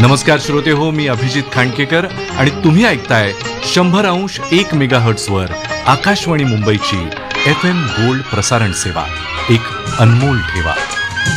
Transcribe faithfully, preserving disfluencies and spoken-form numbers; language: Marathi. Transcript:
नमस्कार श्रोते हो, मी अभिजित खांडकेकर आणि तुम्ही ऐकताय शंभर अंश एक मेगा हर्ट्झ वर आकाशवाणी मुंबईची एफ एम गोल्ड प्रसारण सेवा. एक अनमोल ठेवा.